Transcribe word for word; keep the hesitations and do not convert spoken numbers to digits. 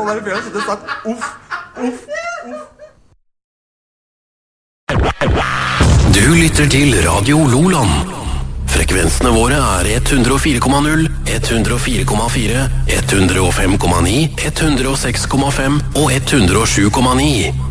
han der fyren som sagt uff, uff, uff. Du lytter til Radio Loland. Frekvensene våre er ett hundre og fire komma null, ett hundre og fire komma fire, ett hundre og fem komma ni, ett hundre og seks komma fem og ett hundre og sju komma ni.